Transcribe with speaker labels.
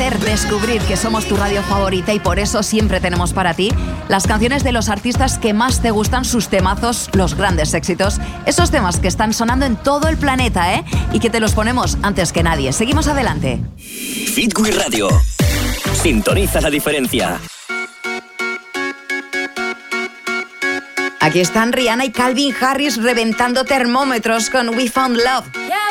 Speaker 1: placer descubrir que somos tu radio favorita y por eso siempre tenemos para ti las canciones de los artistas que más te gustan, sus temazos, los grandes éxitos, esos temas que están sonando en todo el planeta, ¿eh? Y que te los ponemos antes que nadie. Seguimos adelante.
Speaker 2: Hit Wii Radio. Sintoniza la diferencia.
Speaker 1: Aquí están Rihanna y Calvin Harris reventando termómetros con We Found Love.
Speaker 3: Yeah,